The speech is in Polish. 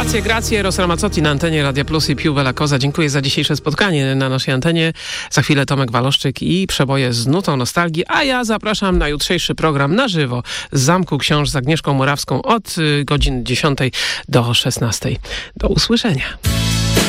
Grazie, Eros Ramazzotti na antenie Radia Plus i Più Bella Cosa. Dziękuję za dzisiejsze spotkanie na naszej antenie. Za chwilę Tomek Waloszczyk i przeboje z nutą nostalgii, a ja zapraszam na jutrzejszy program na żywo z Zamku Książ z Agnieszką Morawską od godziny 10 do 16. Do usłyszenia.